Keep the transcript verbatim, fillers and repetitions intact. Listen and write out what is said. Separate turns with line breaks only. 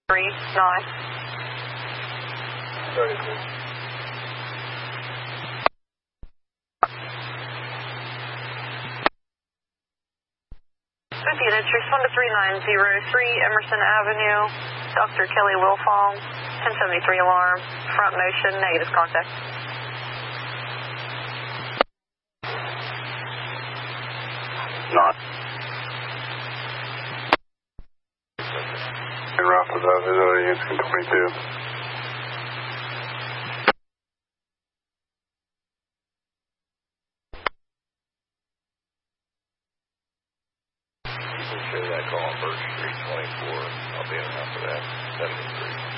three nine.
thirty-three.
fifty units, respond to three nine zero three Emerson Avenue, Doctor Kelly Wilfong, ten seventy-three alarm, front motion, negative contact.
Not. En route to the visitor units in twenty-two.
You can show that call on Birch Street twenty-four. I'll be in after that. seventy-three.